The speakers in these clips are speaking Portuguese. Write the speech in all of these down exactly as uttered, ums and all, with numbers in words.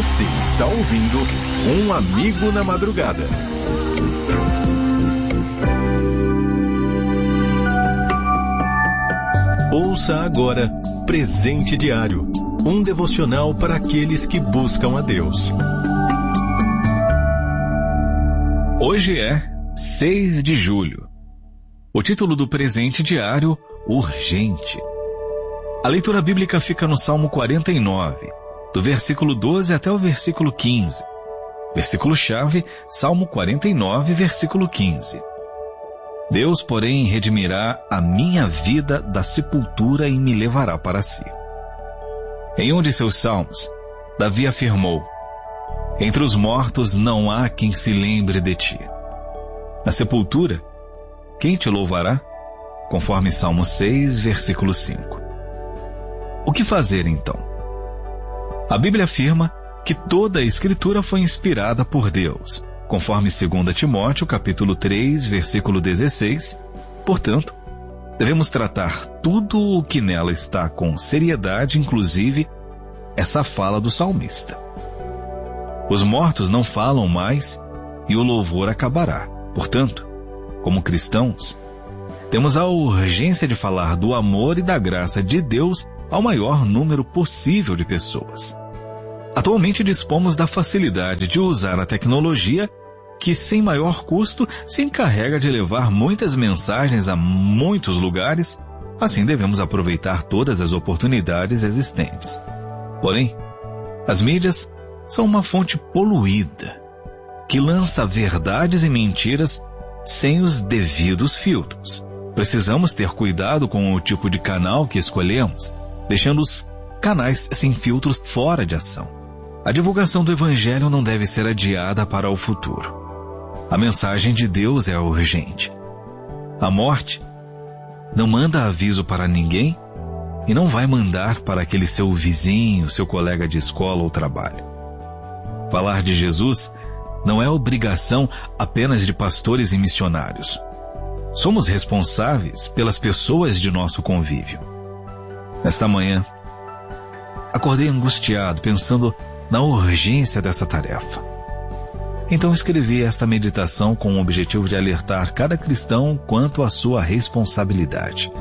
Você está ouvindo Um Amigo na Madrugada. Ouça agora Presente Diário, um devocional para aqueles que buscam a Deus. Hoje é seis de julho. O título do Presente Diário, Urgente. A leitura bíblica fica no Salmo quarenta e nove, do versículo doze até o versículo quinze. Versículo-chave, Salmo quarenta e nove, versículo quinze. Deus, porém, redimirá a minha vida da sepultura e me levará para si. Em um de seus salmos, Davi afirmou: entre os mortos não há quem se lembre de ti. Na sepultura, quem te louvará? Conforme Salmo seis, versículo cinco. O que fazer então? A Bíblia afirma que toda a Escritura foi inspirada por Deus, conforme dois Timóteo, capítulo três, versículo dezesseis. Portanto, devemos tratar tudo o que nela está com seriedade, inclusive essa fala do salmista. Os mortos não falam mais e o louvor acabará. Portanto, como cristãos, temos a urgência de falar do amor e da graça de Deus ao maior número possível de pessoas. Atualmente dispomos da facilidade de usar a tecnologia que, sem maior custo, se encarrega de levar muitas mensagens a muitos lugares. Assim devemos aproveitar todas as oportunidades existentes. Porém, as mídias são uma fonte poluída, que lança verdades e mentiras sem os devidos filtros. Precisamos ter cuidado com o tipo de canal que escolhemos, deixando os canais sem filtros fora de ação. A divulgação do Evangelho não deve ser adiada para o futuro. A mensagem de Deus é urgente. A morte não manda aviso para ninguém e não vai mandar para aquele seu vizinho, seu colega de escola ou trabalho. Falar de Jesus não é obrigação apenas de pastores e missionários. Somos responsáveis pelas pessoas de nosso convívio. Nesta manhã, acordei angustiado, pensando na urgência dessa tarefa. Então escrevi esta meditação com o objetivo de alertar cada cristão quanto à sua responsabilidade.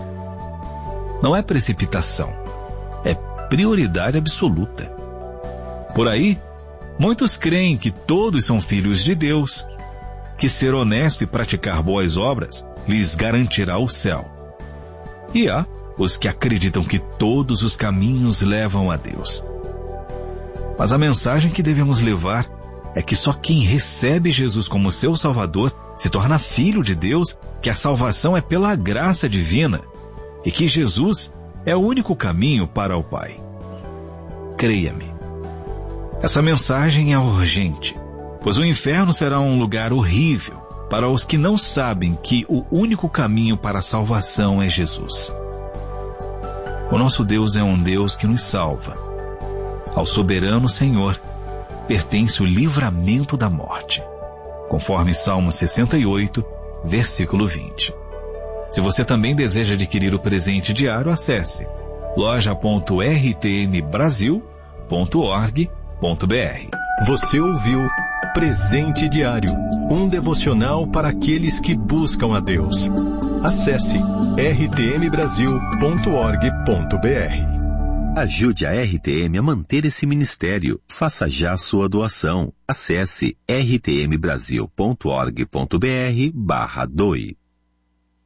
Não é precipitação, é prioridade absoluta. Por aí, muitos creem que todos são filhos de Deus, que ser honesto e praticar boas obras lhes garantirá o céu. E há os que acreditam que todos os caminhos levam a Deus. Mas a mensagem que devemos levar é que só quem recebe Jesus como seu Salvador se torna filho de Deus, que a salvação é pela graça divina e que Jesus é o único caminho para o Pai. Creia-me, essa mensagem é urgente, pois o inferno será um lugar horrível para os que não sabem que o único caminho para a salvação é Jesus. O nosso Deus é um Deus que nos salva. Ao soberano Senhor pertence o livramento da morte, conforme Salmo sessenta e oito, versículo vinte. Se você também deseja adquirir o presente diário, acesse loja ponto r t m brasil ponto org ponto b r. Você ouviu Presente Diário, um devocional para aqueles que buscam a Deus. Acesse r t m brasil ponto org ponto b r. Ajude a R T M a manter esse ministério. Faça já sua doação. Acesse r t m brasil ponto org ponto b r barra doe.